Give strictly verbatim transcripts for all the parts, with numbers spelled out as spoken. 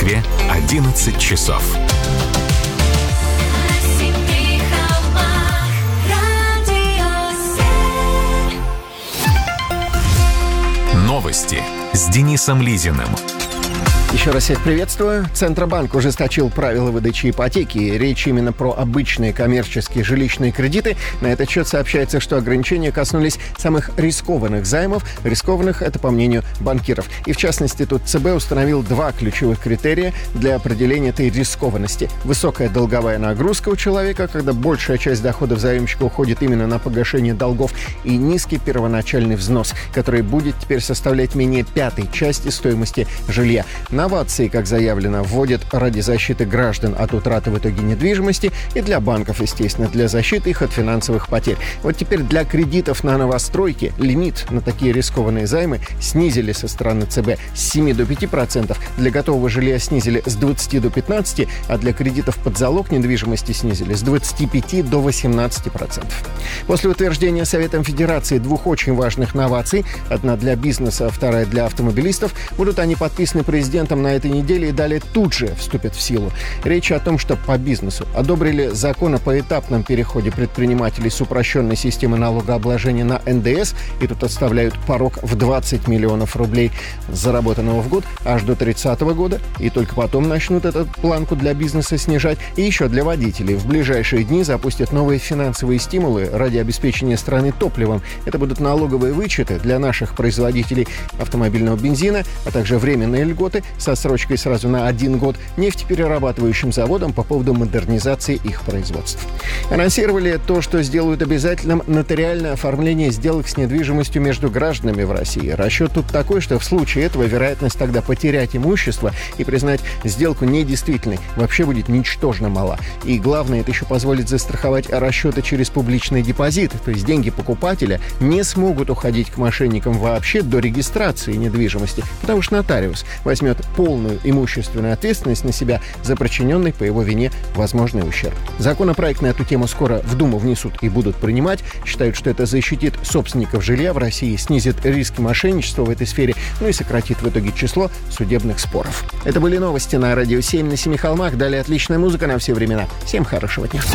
Москве одиннадцать часов. Новости с Денисом Лизиным. Еще раз всех приветствую. Центробанк ужесточил правила выдачи ипотеки. Речь именно про обычные коммерческие жилищные кредиты. На этот счет сообщается, что ограничения коснулись самых рискованных займов. Рискованных — это по мнению банкиров. И в частности, тут ЦБ установил два ключевых критерия для определения этой рискованности. Высокая долговая нагрузка у человека, когда большая часть доходов заемщика уходит именно на погашение долгов, и низкий первоначальный взнос, который будет теперь составлять менее пятой части стоимости жилья. Новации, как заявлено, вводят ради защиты граждан от утраты в итоге недвижимости и для банков, естественно, для защиты их от финансовых потерь. Вот теперь для кредитов на новостройки лимит на такие рискованные займы снизили со стороны ЦБ с семи до пяти процентов, для готового жилья снизили с двадцати до пятнадцати, а для кредитов под залог недвижимости снизили с двадцати пяти до восемнадцати процентов. После утверждения Советом Федерации двух очень важных новаций, одна для бизнеса, а вторая для автомобилистов, будут они подписаны президентом на этой неделе и далее тут же вступят в силу. Речь о том, что по бизнесу одобрили закон о поэтапном переходе предпринимателей с упрощенной системы налогообложения на эн дэ эс, и тут отставляют порог в двадцать миллионов рублей заработанного в год аж до тридцатого года, и только потом начнут эту планку для бизнеса снижать. И еще для водителей в ближайшие дни запустят новые финансовые стимулы ради обеспечения страны топливом. Это будут налоговые вычеты для наших производителей автомобильного бензина, а также временные льготы со срочкой сразу на один год нефтеперерабатывающим заводам по поводу модернизации их производств. Анонсировали то, что сделают обязательным нотариальное оформление сделок с недвижимостью между гражданами в России. Расчет тут такой, что в случае этого вероятность тогда потерять имущество и признать сделку недействительной вообще будет ничтожно мала. И главное, это еще позволит застраховать расчеты через публичный депозит, то есть деньги покупателя не смогут уходить к мошенникам вообще до регистрации недвижимости, потому что нотариус возьмет полную имущественную ответственность на себя за причиненный по его вине возможный ущерб. Законопроект на эту тему скоро в Думу внесут и будут принимать. Считают, что это защитит собственников жилья в России, снизит риски мошенничества в этой сфере, ну и сократит в итоге число судебных споров. Это были новости на Радио семь на Семи холмах. Далее отличная музыка на все времена. Всем хорошего дня.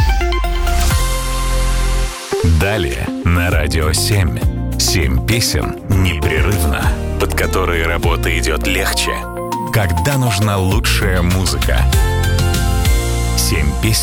Далее на Радио семь. Семь песен непрерывно, под которые работа идет легче. Когда нужна лучшая музыка. Семь песен.